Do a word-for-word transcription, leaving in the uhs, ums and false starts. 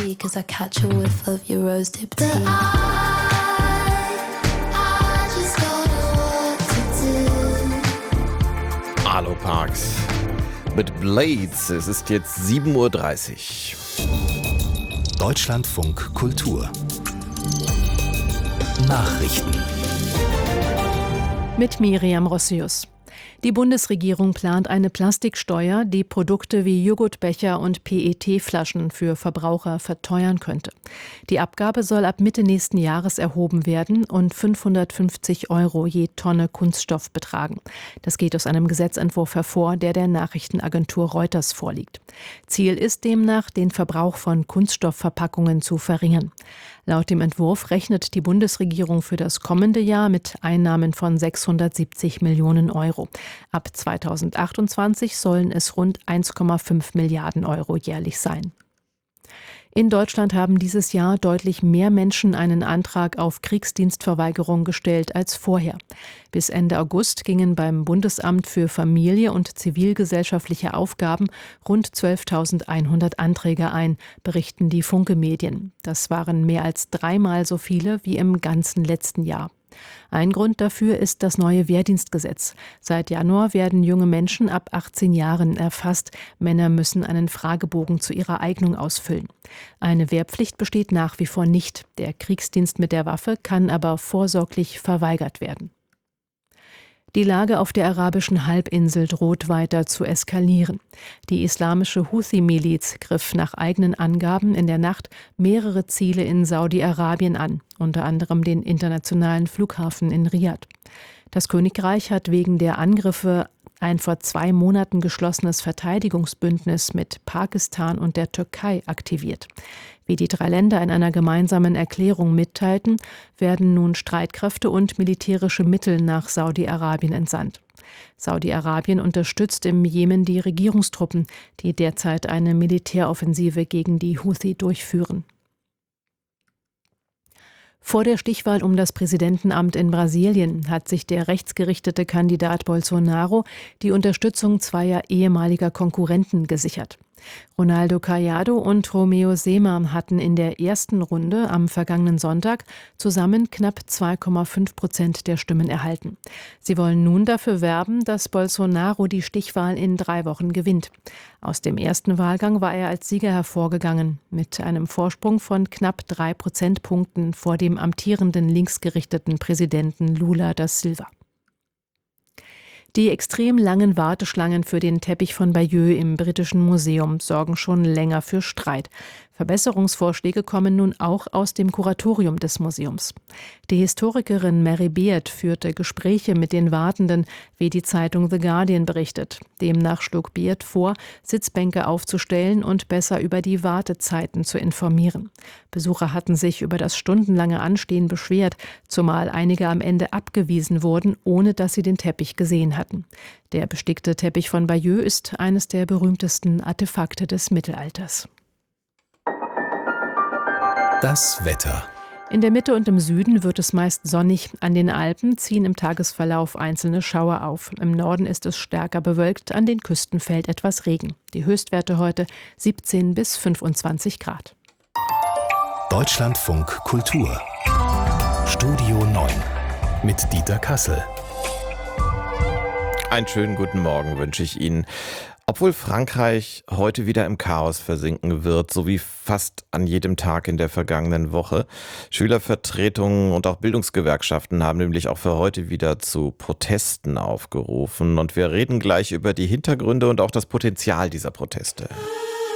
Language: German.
tea, cause I catch a whiff of your rose dip tea. Arlo Parks mit Blades. Es ist jetzt sieben Uhr dreißig. Deutschlandfunk Kultur Nachrichten mit Miriam Rossius. Die Bundesregierung plant eine Plastiksteuer, die Produkte wie Joghurtbecher und P E T-Flaschen für Verbraucher verteuern könnte. Die Abgabe soll ab Mitte nächsten Jahres erhoben werden und fünfhundertfünfzig Euro je Tonne Kunststoff betragen. Das geht aus einem Gesetzentwurf hervor, der der Nachrichtenagentur Reuters vorliegt. Ziel ist demnach, den Verbrauch von Kunststoffverpackungen zu verringern. Laut dem Entwurf rechnet die Bundesregierung für das kommende Jahr mit Einnahmen von sechshundertsiebzig Millionen Euro. Ab zweitausendachtundzwanzig sollen es rund eins Komma fünf Milliarden Euro jährlich sein. In Deutschland haben dieses Jahr deutlich mehr Menschen einen Antrag auf Kriegsdienstverweigerung gestellt als vorher. Bis Ende August gingen beim Bundesamt für Familie und zivilgesellschaftliche Aufgaben rund zwölftausendeinhundert Anträge ein, berichten die Funke-Medien. Das waren mehr als dreimal so viele wie im ganzen letzten Jahr. Ein Grund dafür ist das neue Wehrdienstgesetz. Seit Januar werden junge Menschen ab achtzehn Jahren erfasst. Männer müssen einen Fragebogen zu ihrer Eignung ausfüllen. Eine Wehrpflicht besteht nach wie vor nicht. Der Kriegsdienst mit der Waffe kann aber vorsorglich verweigert werden. Die Lage auf der arabischen Halbinsel droht weiter zu eskalieren. Die islamische Houthi-Miliz griff nach eigenen Angaben in der Nacht mehrere Ziele in Saudi-Arabien an, unter anderem den internationalen Flughafen in Riad. Das Königreich hat wegen der Angriffe ein vor zwei Monaten geschlossenes Verteidigungsbündnis mit Pakistan und der Türkei aktiviert. Wie die drei Länder in einer gemeinsamen Erklärung mitteilten, werden nun Streitkräfte und militärische Mittel nach Saudi-Arabien entsandt. Saudi-Arabien unterstützt im Jemen die Regierungstruppen, die derzeit eine Militäroffensive gegen die Houthi durchführen. Vor der Stichwahl um das Präsidentenamt in Brasilien hat sich der rechtsgerichtete Kandidat Bolsonaro die Unterstützung zweier ehemaliger Konkurrenten gesichert. Ronaldo Caiado und Romeu Zema hatten in der ersten Runde am vergangenen Sonntag zusammen knapp zwei Komma fünf Prozent der Stimmen erhalten. Sie wollen nun dafür werben, dass Bolsonaro die Stichwahl in drei Wochen gewinnt. Aus dem ersten Wahlgang war er als Sieger hervorgegangen, mit einem Vorsprung von knapp drei Prozentpunkten vor dem amtierenden linksgerichteten Präsidenten Lula da Silva. Die extrem langen Warteschlangen für den Teppich von Bayeux im Britischen Museum sorgen schon länger für Streit. Verbesserungsvorschläge kommen nun auch aus dem Kuratorium des Museums. Die Historikerin Mary Beard führte Gespräche mit den Wartenden, wie die Zeitung The Guardian berichtet. Demnach schlug Beard vor, Sitzbänke aufzustellen und besser über die Wartezeiten zu informieren. Besucher hatten sich über das stundenlange Anstehen beschwert, zumal einige am Ende abgewiesen wurden, ohne dass sie den Teppich gesehen hatten. Der bestickte Teppich von Bayeux ist eines der berühmtesten Artefakte des Mittelalters. Das Wetter. In der Mitte und im Süden wird es meist sonnig. An den Alpen ziehen im Tagesverlauf einzelne Schauer auf. Im Norden ist es stärker bewölkt, an den Küsten fällt etwas Regen. Die Höchstwerte heute siebzehn bis fünfundzwanzig Grad. Deutschlandfunk Kultur Studio neun mit Dieter Kassel. Einen schönen guten Morgen wünsche ich Ihnen. Obwohl Frankreich heute wieder im Chaos versinken wird, so wie fast an jedem Tag in der vergangenen Woche. Schülervertretungen und auch Bildungsgewerkschaften haben nämlich auch für heute wieder zu Protesten aufgerufen. Und wir reden gleich über die Hintergründe und auch das Potenzial dieser Proteste.